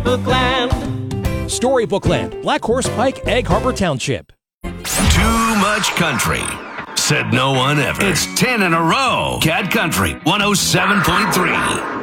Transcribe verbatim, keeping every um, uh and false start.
Storybook Land. Storybook Land, Black Horse Pike, Egg Harbor Township. Too much country, said no one ever. It's ten in a row. Cat Country one oh seven point three.